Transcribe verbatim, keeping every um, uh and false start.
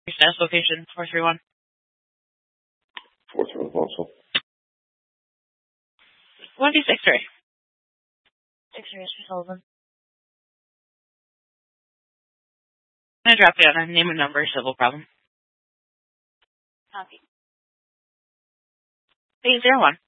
Your status location, four three one. four three one Vauxhall. one D six ray. six ray, Mister Sullivan. I'm going to drop you on a name and number, civil problem. Copy. eight zero one.